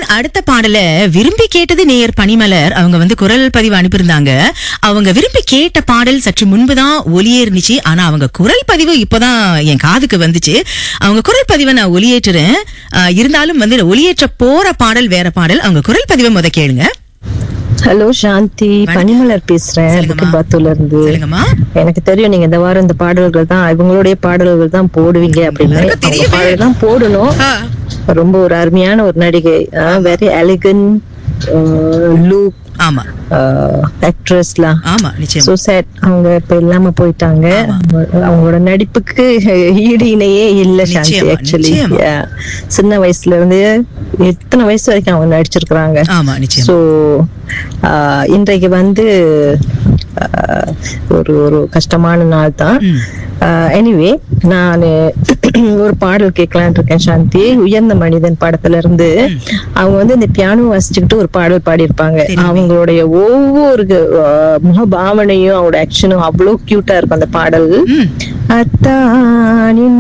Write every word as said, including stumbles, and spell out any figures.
அடுத்த பாடல விரும்பி கேட்டது நேயர் பனிமலர். அவங்க வந்து குரல் பதிவு அனுப்பியிருந்தாங்க. அவங்க விரும்பி கேட்ட பாடல் சற்று முன்புதான் ஒலியேறிச்சு. ஆனா அவங்க குரல் பதிவு இப்பதான் என் காதுக்கு வந்துச்சு. அவங்க குரல் பதிவை நான் ஒலியேற்றுறேன். இருந்தாலும் வந்து ஒலியேற்ற போற பாடல் வேற பாடல். அவங்க குரல் பதிவை முத கேளுங்க. ஹலோ சாந்தி, பனிமலர் பேசுறேன் புக்கிபாத்துல இருந்து. எனக்கு தெரியும் நீங்க இந்த வாரம் இந்த பாடல்கள் தான், இவங்களுடைய பாடல்கள் தான் போடுவீங்க அப்படின்னு. பாடல் தான் போடணும். ரொம்ப ஒரு அருமையான ஒரு நடிகை, வெரி எலிகன்ட் லுக். ஆமா, ஆக்ட்ரஸ்லாம். ஆமா, நிச்சயமா. சோ சேட், அவங்க இப்ப இல்லாம போயிட்டாங்க. அவங்களோட நடிப்புக்கு ஈடு இணையே இல்ல சாந்தி. ஆக்சுவலி சின்ன வயசுல இருந்து எத்தனை வயசு வரைக்கும் அவங்க நடிச்சிருக்கிறாங்க. ஆமா, நிச்சயமா. சோ இன்றைக்கு வந்து ஒரு ஒரு கஷ்டமான நாள் தான். எனிவே, நான் ஒரு பாடல் கேட்கலான் இருக்கேன் சாந்தி. உயர்ந்த மனிதன் படத்துல இருந்து அவங்க வந்து இந்த பியானோ வாசிச்சுக்கிட்டு ஒரு பாடல் பாடியிருப்பாங்க. அவங்களுடைய ஒவ்வொரு முகபாவனையும் அவங்களோட ஆக்ஷனும் அவ்வளவு கியூட்டா இருக்கும் அந்த பாடல். அத்தானின்